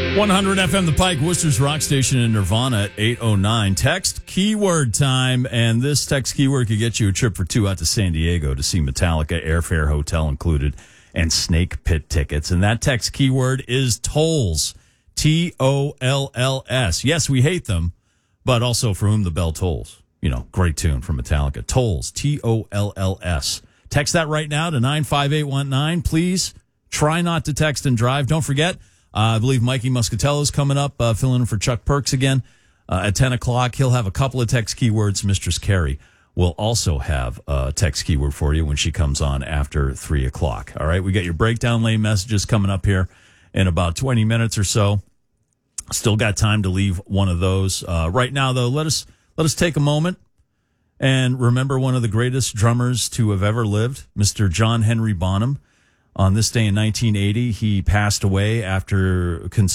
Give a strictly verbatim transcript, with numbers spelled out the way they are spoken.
one hundred F M The Pike, Worcester's rock station in Nirvana at eight oh nine. Text keyword time, and this text keyword could get you a trip for two out to San Diego to see Metallica, airfare, hotel included, and Snake Pit tickets. And that text keyword is tolls. T O L L S. Yes, we hate them, but also For Whom the Bell Tolls. You know, great tune from Metallica. Tolls, T O L L S. Text that right now to nine five eight one nine. Please try not to text and drive. Don't forget, uh, I believe Mikey Muscatello is coming up, uh, filling in for Chuck Perks again uh, at ten o'clock. He'll have a couple of text keywords. Mistress Carrie will also have a text keyword for you when she comes on after three o'clock. All right, we got your breakdown lane messages coming up here in about twenty minutes or so. Still got time to leave one of those. Uh, right now, though, let us let us take a moment and remember one of the greatest drummers to have ever lived, Mister John Henry Bonham. On this day in nineteen eighty, he passed away after